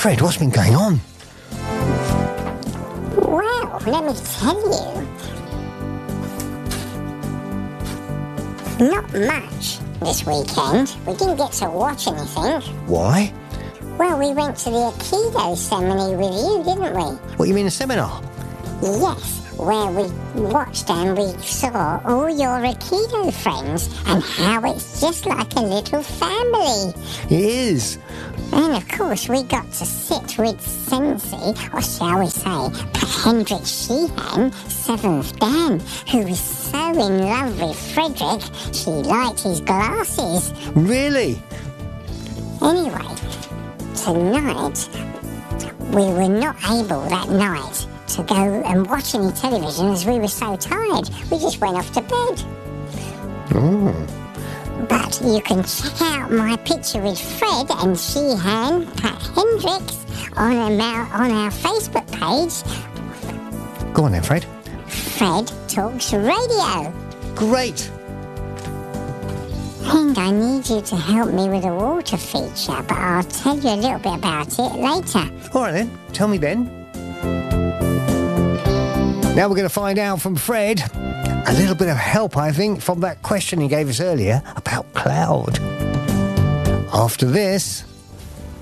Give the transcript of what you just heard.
Fred, what's been going on? Well, let me tell you. Not much this weekend. We didn't get to watch anything. Why? Well, we went to the Aikido ceremony with you, didn't we? What, you mean a seminar? Yes, where we watched and we saw all your Aikido friends and how it's just like a little family. It is. And of course we got to sit with Sensei, or shall we say, Hendrik Sheehan, 7th Dan, who was so in love with Frederick, she liked his glasses. Really? Anyway, tonight, we were not able that night to go and watch any television as we were so tired. We just went off to bed. But you can check out my picture with Fred and Sheehan, Pat Hendricks, on our Facebook page. Go on then, Fred. Fred Talks Radio. Great. And I need you to help me with a water feature, but I'll tell you a little bit about it later. All right then, tell me then. Now we're going to find out from Fred a little bit of help, I think, from that question he gave us earlier about cloud. After this...